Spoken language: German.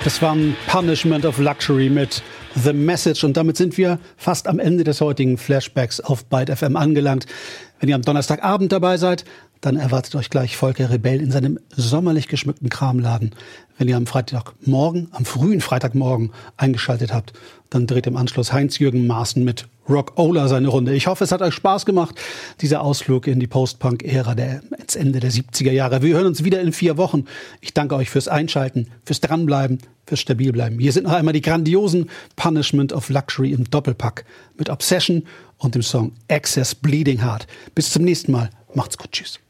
Das war ein Punishment of Luxury mit The Message. Und damit sind wir fast am Ende des heutigen Flashbacks auf Byte FM angelangt. Wenn ihr am Donnerstagabend dabei seid, dann erwartet euch gleich Volker Rebell in seinem sommerlich geschmückten Kramladen. Wenn ihr am frühen Freitagmorgen eingeschaltet habt, dann dreht im Anschluss Heinz-Jürgen Maaßen mit Rock-Ola seine Runde. Ich hoffe, es hat euch Spaß gemacht, dieser Ausflug in die Post-Punk-Ära ins Ende der 70er Jahre. Wir hören uns wieder in 4 Wochen. Ich danke euch fürs Einschalten, fürs Dranbleiben, fürs Stabilbleiben. Hier sind noch einmal die grandiosen Punishment of Luxury im Doppelpack mit Obsession und dem Song Excess Bleeding Heart. Bis zum nächsten Mal. Macht's gut. Tschüss.